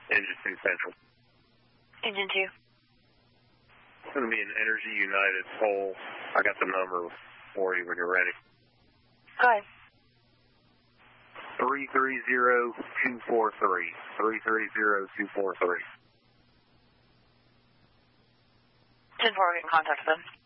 Engine 2 Central. Engine 2. It's going to be an Energy United pole. I got the number for you when you're ready. Go ahead. 330243. 330243. 10-4, we can contact them.